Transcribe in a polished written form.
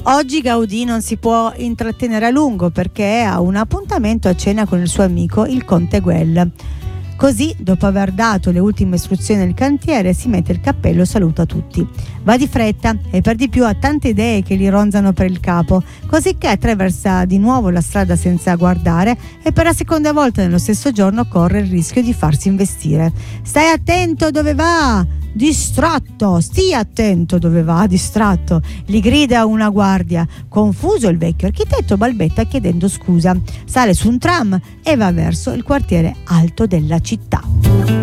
Oggi Gaudì non si può intrattenere a lungo perché ha un appuntamento a cena con il suo amico il conte Guel. Così, dopo aver dato le ultime istruzioni al cantiere, si mette il cappello e saluta tutti. Va di fretta e per di più ha tante idee che gli ronzano per il capo, cosicché attraversa di nuovo la strada senza guardare e per la seconda volta nello stesso giorno corre il rischio di farsi investire. «Stai attento dove va! Distratto! Stia attento dove va, distratto!» gli grida una guardia. Confuso, il vecchio architetto balbetta chiedendo scusa. Sale su un tram e va verso il quartiere alto della città.